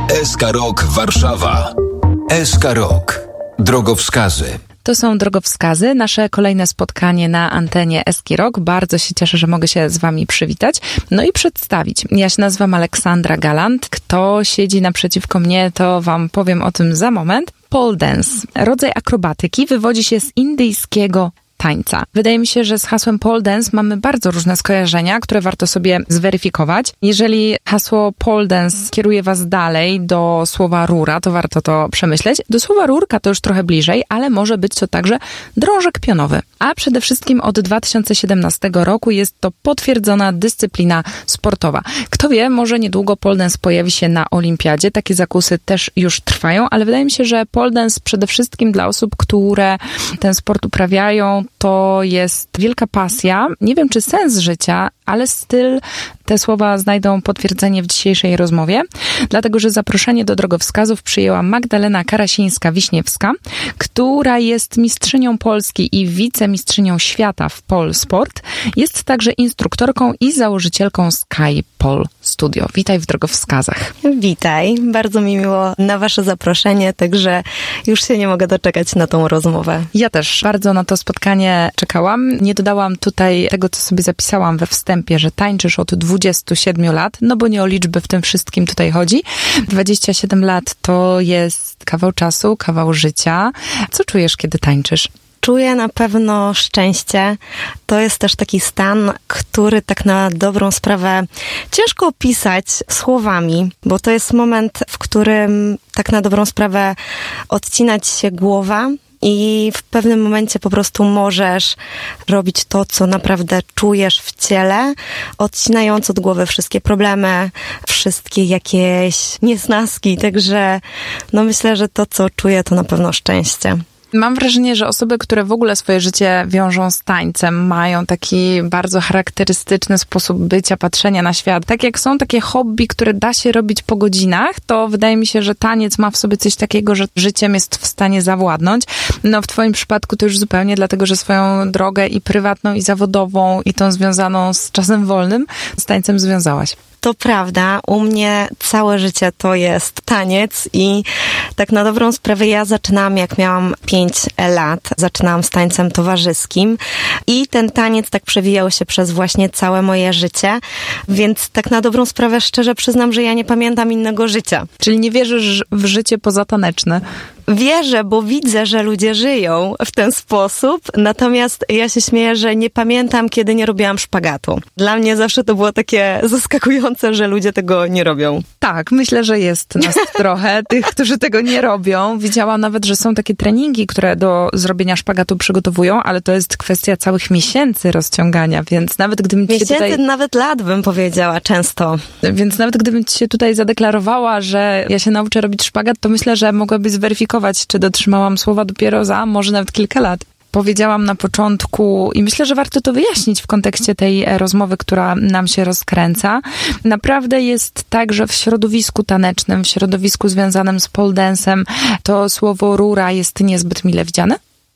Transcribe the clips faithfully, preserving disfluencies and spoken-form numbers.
S K Rock Warszawa. S K Rock. Drogowskazy. To są drogowskazy, nasze kolejne spotkanie na antenie S K Rock. Bardzo się cieszę, że mogę się z wami przywitać, no i przedstawić. Ja się nazywam Aleksandra Galant. Kto siedzi naprzeciwko mnie, to wam powiem o tym za moment. Pole dance, rodzaj akrobatyki, wywodzi się z indyjskiego tańca. Wydaje mi się, że z hasłem pole dance mamy bardzo różne skojarzenia, które warto sobie zweryfikować. Jeżeli hasło pole dance kieruje was dalej do słowa rura, to warto to przemyśleć. Do słowa rurka to już trochę bliżej, ale może być to także drążek pionowy. A przede wszystkim od dwa tysiące siedemnastego roku jest to potwierdzona dyscyplina sportowa. Kto wie, może niedługo pole dance pojawi się na olimpiadzie. Takie zakusy też już trwają, ale wydaje mi się, że pole dance przede wszystkim dla osób, które ten sport uprawiają, to jest wielka pasja. Nie wiem, czy sens życia, ale styl, te słowa znajdą potwierdzenie w dzisiejszej rozmowie, dlatego, że zaproszenie do drogowskazów przyjęła Magdalena Karasińska-Wiśniewska, która jest mistrzynią Polski i wicemistrzynią świata w pole sport. Jest także instruktorką i założycielką Sky Pole Studio. Witaj w drogowskazach. Witaj, bardzo mi miło na wasze zaproszenie, także już się nie mogę doczekać na tą rozmowę. Ja też bardzo na to spotkanie czekałam. Nie dodałam tutaj tego, co sobie zapisałam we wstępie, że tańczysz od dwudziestu siedmiu lat, no bo nie o liczby w tym wszystkim tutaj chodzi. dwadzieścia siedem lat to jest kawał czasu, kawał życia. Co czujesz, kiedy tańczysz? Czuję na pewno szczęście. To jest też taki stan, który tak na dobrą sprawę ciężko opisać słowami, bo to jest moment, w którym tak na dobrą sprawę odcinać się głowa i w pewnym momencie po prostu możesz robić to, co naprawdę czujesz w ciele, odcinając od głowy wszystkie problemy, wszystkie jakieś niesnaski. Także no myślę, że to, co czuję, to na pewno szczęście. Mam wrażenie, że osoby, które w ogóle swoje życie wiążą z tańcem, mają taki bardzo charakterystyczny sposób bycia, patrzenia na świat. Tak jak są takie hobby, które da się robić po godzinach, to wydaje mi się, że taniec ma w sobie coś takiego, że życiem jest w stanie zawładnąć. No w twoim przypadku to już zupełnie, dlatego że swoją drogę i prywatną, i zawodową, i tą związaną z czasem wolnym, z tańcem związałaś. To prawda, u mnie całe życie to jest taniec i tak na dobrą sprawę ja zaczynałam, jak miałam pięć lat, zaczynałam z tańcem towarzyskim i ten taniec tak przewijał się przez właśnie całe moje życie, więc tak na dobrą sprawę szczerze przyznam, że ja nie pamiętam innego życia. Czyli nie wierzysz w życie pozataneczne? Wierzę, bo widzę, że ludzie żyją w ten sposób, natomiast ja się śmieję, że nie pamiętam, kiedy nie robiłam szpagatu. Dla mnie zawsze to było takie zaskakujące, że ludzie tego nie robią. Tak, myślę, że jest nas trochę, tych, którzy tego nie robią. Widziałam nawet, że są takie treningi, które do zrobienia szpagatu przygotowują, ale to jest kwestia całych miesięcy rozciągania, więc nawet gdybym ci miesięcy, tutaj... nawet lat bym powiedziała często. Więc nawet gdybym ci się tutaj zadeklarowała, że ja się nauczę robić szpagat, to myślę, że mogłabyś zweryfikować, czy dotrzymałam słowa dopiero za może nawet kilka lat. Powiedziałam na początku i myślę, że warto to wyjaśnić w kontekście tej rozmowy, która nam się rozkręca. Naprawdę jest tak, że w środowisku tanecznym, w środowisku związanym z pole dance'em to słowo rura jest niezbyt mile widziane?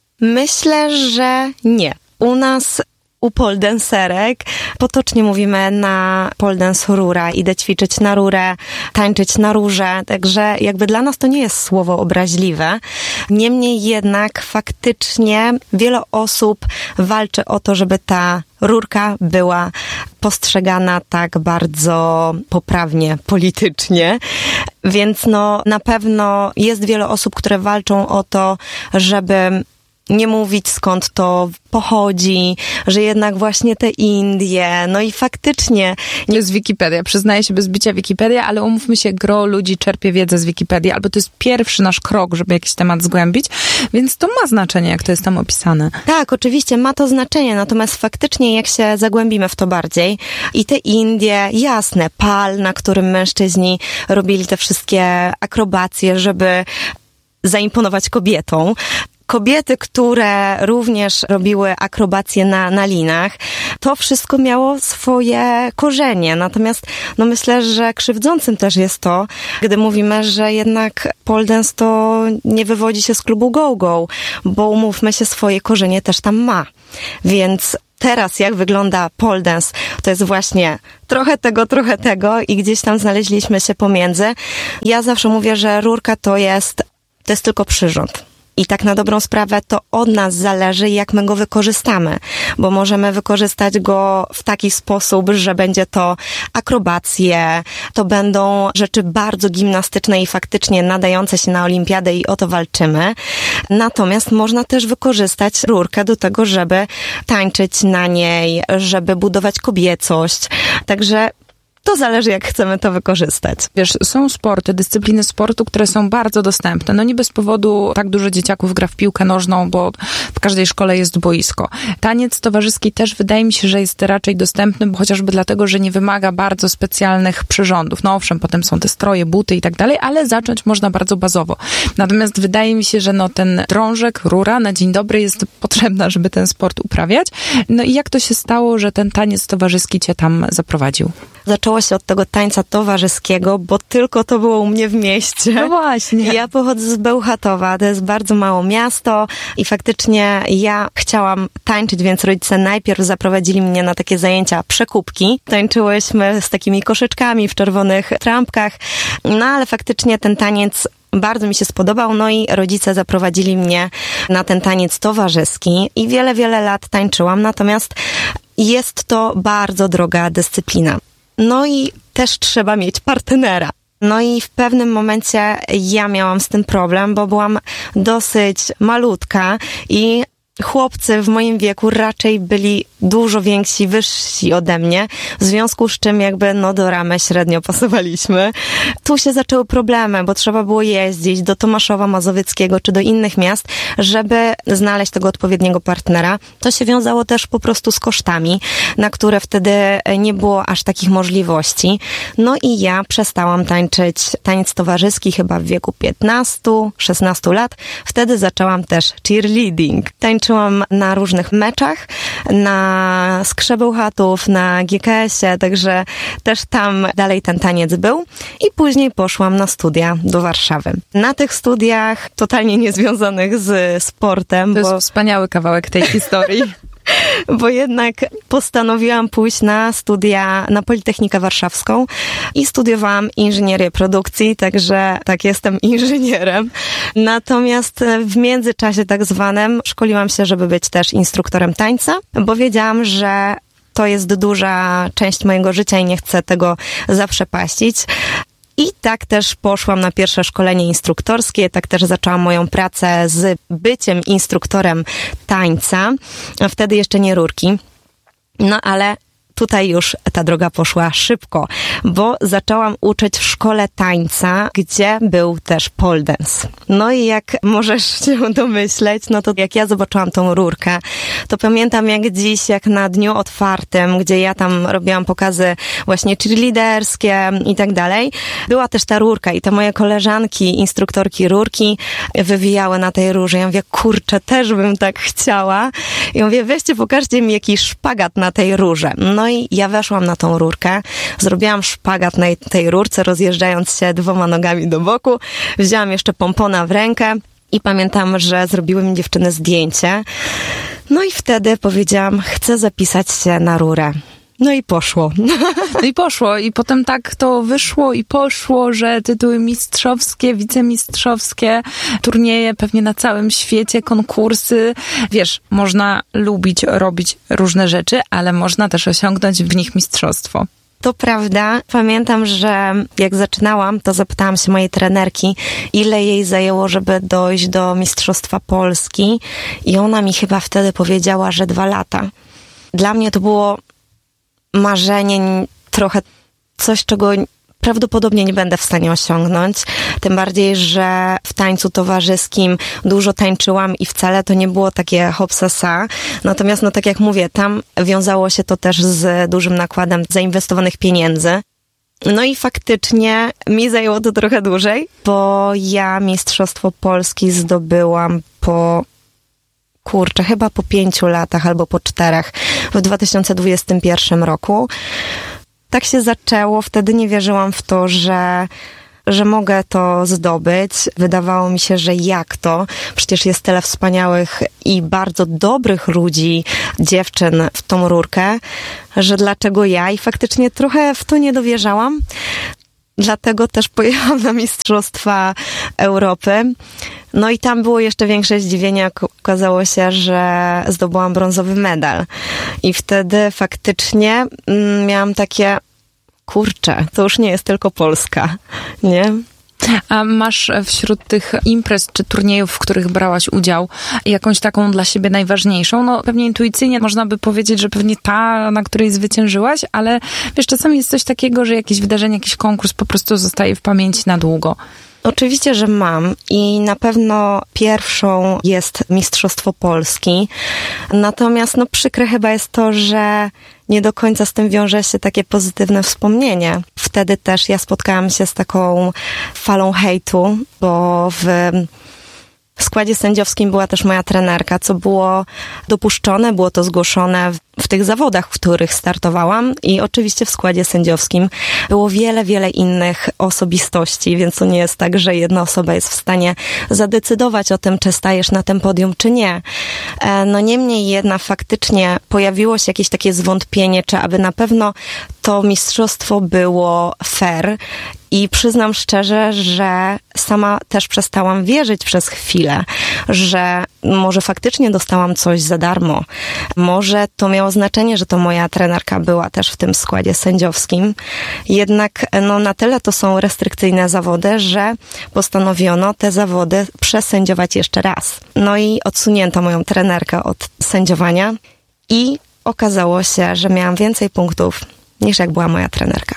Myślę, że nie. U nas u pole dancerek potocznie mówimy na pole dance rura, idę ćwiczyć na rurę, tańczyć na rurze, także jakby dla nas to nie jest słowo obraźliwe. Niemniej jednak faktycznie wiele osób walczy o to, żeby ta rurka była postrzegana tak bardzo poprawnie politycznie, więc no na pewno jest wiele osób, które walczą o to, żeby nie mówić, skąd to pochodzi, że jednak właśnie te Indie, no i faktycznie... To jest Wikipedia, przyznaję się bez bicia Wikipedia, ale umówmy się, gro ludzi czerpie wiedzę z Wikipedii, albo to jest pierwszy nasz krok, żeby jakiś temat zgłębić, więc to ma znaczenie, jak to jest tam opisane. Tak, oczywiście ma to znaczenie, natomiast faktycznie jak się zagłębimy w to bardziej i te Indie, jasne, pal, na którym mężczyźni robili te wszystkie akrobacje, żeby zaimponować kobietom, kobiety, które również robiły akrobacje na, na linach, to wszystko miało swoje korzenie. Natomiast no myślę, że krzywdzącym też jest to, gdy mówimy, że jednak pole dance to nie wywodzi się z klubu go-go, bo umówmy się, swoje korzenie też tam ma. Więc teraz jak wygląda pole dance, to jest właśnie trochę tego, trochę tego i gdzieś tam znaleźliśmy się pomiędzy. Ja zawsze mówię, że rurka to jest, to jest tylko przyrząd. I tak na dobrą sprawę to od nas zależy, jak my go wykorzystamy, bo możemy wykorzystać go w taki sposób, że będzie to akrobacje, to będą rzeczy bardzo gimnastyczne i faktycznie nadające się na olimpiadę i o to walczymy. Natomiast można też wykorzystać rurkę do tego, żeby tańczyć na niej, żeby budować kobiecość. Także to zależy, jak chcemy to wykorzystać. Wiesz, są sporty, dyscypliny sportu, które są bardzo dostępne. No nie bez powodu tak dużo dzieciaków gra w piłkę nożną, bo w każdej szkole jest boisko. Taniec towarzyski też wydaje mi się, że jest raczej dostępny, bo chociażby dlatego, że nie wymaga bardzo specjalnych przyrządów. No owszem, potem są te stroje, buty i tak dalej, ale zacząć można bardzo bazowo. Natomiast wydaje mi się, że no ten drążek, rura na dzień dobry jest potrzebna, żeby ten sport uprawiać. No i jak to się stało, że ten taniec towarzyski cię tam zaprowadził? Zaczęło się od tego tańca towarzyskiego, bo tylko to było u mnie w mieście. No właśnie. Ja pochodzę z Bełchatowa, to jest bardzo małe miasto i faktycznie ja chciałam tańczyć, więc rodzice najpierw zaprowadzili mnie na takie zajęcia przekupki. Tańczyłyśmy z takimi koszyczkami w czerwonych trampkach, no ale faktycznie ten taniec bardzo mi się spodobał, no i rodzice zaprowadzili mnie na ten taniec towarzyski i wiele, wiele lat tańczyłam, natomiast jest to bardzo droga dyscyplina. No i też trzeba mieć partnera. No i w pewnym momencie ja miałam z tym problem, bo byłam dosyć malutka i chłopcy w moim wieku raczej byli dużo więksi, wyżsi ode mnie, w związku z czym jakby no do ramy średnio pasowaliśmy. Tu się zaczęły problemy, bo trzeba było jeździć do Tomaszowa Mazowieckiego czy do innych miast, żeby znaleźć tego odpowiedniego partnera. To się wiązało też po prostu z kosztami, na które wtedy nie było aż takich możliwości. No i ja przestałam tańczyć taniec towarzyski chyba w wieku piętnastu szesnastu lat. Wtedy zaczęłam też cheerleading. Tańczyłam na różnych meczach, na Skrze Bełchatów, na G K S-ie, także też tam dalej ten taniec był. I później poszłam na studia do Warszawy. Na tych studiach totalnie niezwiązanych z sportem. To bo... jest wspaniały kawałek tej historii. Bo jednak postanowiłam pójść na studia na Politechnikę Warszawską i studiowałam inżynierię produkcji, także tak, jestem inżynierem. Natomiast w międzyczasie tak zwanym szkoliłam się, żeby być też instruktorem tańca, bo wiedziałam, że to jest duża część mojego życia i nie chcę tego zaprzepaścić. I tak też poszłam na pierwsze szkolenie instruktorskie, tak też zaczęłam moją pracę z byciem instruktorem tańca, wtedy jeszcze nie rurki, no ale tutaj już ta droga poszła szybko, bo zaczęłam uczyć w szkole tańca, gdzie był też pole dance. No i jak możesz się domyśleć, no to jak ja zobaczyłam tą rurkę, to pamiętam jak dziś, jak na dniu otwartym, gdzie ja tam robiłam pokazy właśnie cheerleaderskie i tak dalej, była też ta rurka i te moje koleżanki, instruktorki rurki wywijały na tej rurze. Ja mówię, kurczę, też bym tak chciała. I mówię, weźcie, pokażcie mi jakiś szpagat na tej rurze. No i ja weszłam na tą rurkę, zrobiłam szpagat na tej rurce, rozjeżdżając się dwoma nogami do boku, wzięłam jeszcze pompona w rękę i pamiętam, że zrobiły mi dziewczyny zdjęcie. No i wtedy powiedziałam, chcę zapisać się na rurę. No i poszło. No i poszło. I potem tak to wyszło i poszło, że tytuły mistrzowskie, wicemistrzowskie, turnieje pewnie na całym świecie, konkursy. Wiesz, można lubić robić różne rzeczy, ale można też osiągnąć w nich mistrzostwo. To prawda. Pamiętam, że jak zaczynałam, to zapytałam się mojej trenerki, ile jej zajęło, żeby dojść do Mistrzostwa Polski. I ona mi chyba wtedy powiedziała, że dwa lata. Dla mnie to było marzenie, trochę coś, czego prawdopodobnie nie będę w stanie osiągnąć. Tym bardziej, że w tańcu towarzyskim dużo tańczyłam i wcale to nie było takie hopsasa. Natomiast, no tak jak mówię, tam wiązało się to też z dużym nakładem zainwestowanych pieniędzy. No i faktycznie mi zajęło to trochę dłużej, bo ja Mistrzostwo Polski zdobyłam po kurczę, chyba po pięciu latach albo po czterech w dwa tysiące dwudziestym pierwszym roku. Tak się zaczęło, wtedy nie wierzyłam w to, że że mogę to zdobyć. Wydawało mi się, że jak to? Przecież jest tyle wspaniałych i bardzo dobrych ludzi, dziewczyn w tą rurkę, że dlaczego ja? I faktycznie trochę w to nie dowierzałam. Dlatego też pojechałam na Mistrzostwa Europy. No i tam było jeszcze większe zdziwienie, jak okazało się, że zdobyłam brązowy medal. I wtedy faktycznie mm, miałam takie, kurczę, to już nie jest tylko Polska, nie? A masz wśród tych imprez czy turniejów, w których brałaś udział, jakąś taką dla siebie najważniejszą? No pewnie intuicyjnie można by powiedzieć, że pewnie ta, na której zwyciężyłaś, ale wiesz, czasami jest coś takiego, że jakieś wydarzenie, jakiś konkurs po prostu zostaje w pamięci na długo. Oczywiście, że mam i na pewno pierwszą jest Mistrzostwo Polski. Natomiast no przykre chyba jest to, że nie do końca z tym wiąże się takie pozytywne wspomnienie. Wtedy też ja spotkałam się z taką falą hejtu, bo w W składzie sędziowskim była też moja trenerka, co było dopuszczone, było to zgłoszone w tych zawodach, w których startowałam i oczywiście w składzie sędziowskim było wiele, wiele innych osobistości, więc to nie jest tak, że jedna osoba jest w stanie zadecydować o tym, czy stajesz na tym podium, czy nie. No niemniej jednak faktycznie pojawiło się jakieś takie zwątpienie, czy aby na pewno to mistrzostwo było fair. I przyznam szczerze, że sama też przestałam wierzyć przez chwilę, że może faktycznie dostałam coś za darmo. Może to miało znaczenie, że to moja trenerka była też w tym składzie sędziowskim. Jednak no, na tyle to są restrykcyjne zawody, że postanowiono te zawody przesędziować jeszcze raz. No i odsunięto moją trenerkę od sędziowania i okazało się, że miałam więcej punktów niż jak była moja trenerka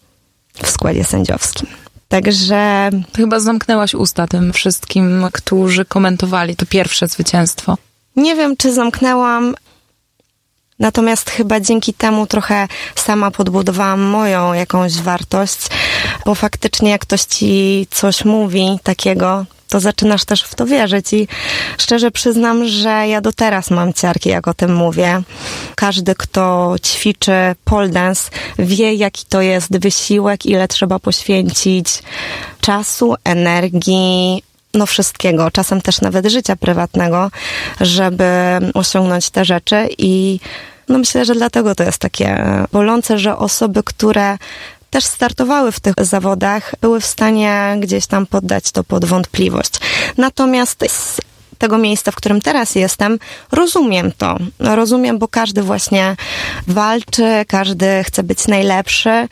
w składzie sędziowskim. Także... Chyba zamknęłaś usta tym wszystkim, którzy komentowali to pierwsze zwycięstwo. Nie wiem, czy zamknęłam, natomiast chyba dzięki temu trochę sama podbudowałam moją jakąś wartość, bo faktycznie jak ktoś ci coś mówi takiego, to zaczynasz też w to wierzyć i szczerze przyznam, że ja do teraz mam ciarki, jak o tym mówię. Każdy, kto ćwiczy pole dance, wie, jaki to jest wysiłek, ile trzeba poświęcić czasu, energii, no wszystkiego, czasem też nawet życia prywatnego, żeby osiągnąć te rzeczy i no myślę, że dlatego to jest takie bolące, że osoby, które też startowały w tych zawodach, były w stanie gdzieś tam poddać to pod wątpliwość. Natomiast z tego miejsca, w którym teraz jestem, rozumiem to. Rozumiem, bo każdy właśnie walczy, każdy chce być najlepszy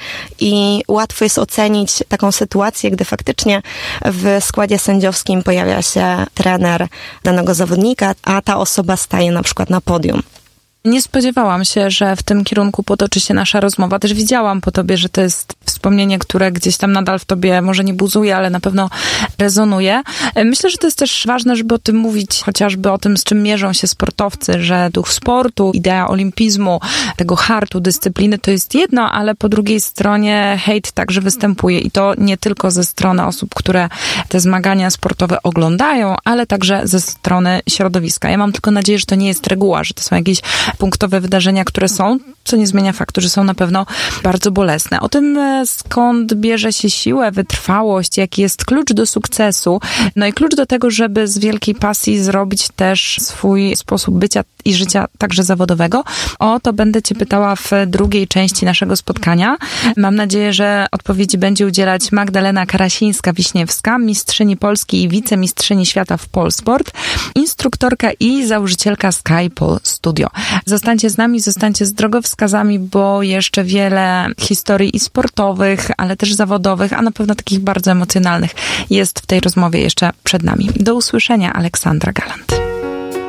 i łatwo jest ocenić taką sytuację, gdy faktycznie w składzie sędziowskim pojawia się trener danego zawodnika, a ta osoba staje na przykład na podium. Nie spodziewałam się, że w tym kierunku potoczy się nasza rozmowa. Też widziałam po tobie, że to jest wspomnienie, które gdzieś tam nadal w tobie może nie buzuje, ale na pewno rezonuje. Myślę, że to jest też ważne, żeby o tym mówić, chociażby o tym, z czym mierzą się sportowcy, że duch sportu, idea olimpizmu, tego hartu, dyscypliny to jest jedno, ale po drugiej stronie hejt także występuje i to nie tylko ze strony osób, które te zmagania sportowe oglądają, ale także ze strony środowiska. Ja mam tylko nadzieję, że to nie jest reguła, że to są jakieś punktowe wydarzenia, które są, co nie zmienia faktu, że są na pewno bardzo bolesne. O tym, skąd bierze się siłę, wytrwałość, jaki jest klucz do sukcesu, no i klucz do tego, żeby z wielkiej pasji zrobić też swój sposób bycia i życia także zawodowego. O to będę cię pytała w drugiej części naszego spotkania. Mam nadzieję, że odpowiedzi będzie udzielać Magdalena Karasińska-Wiśniewska, mistrzyni Polski i wicemistrzyni świata w Polsport, instruktorka i założycielka Skypole Studio. Zostańcie z nami, zostańcie z drogowskazami, bo jeszcze wiele historii i sportowych, ale też zawodowych, a na pewno takich bardzo emocjonalnych jest w tej rozmowie jeszcze przed nami. Do usłyszenia, Aleksandra Galant.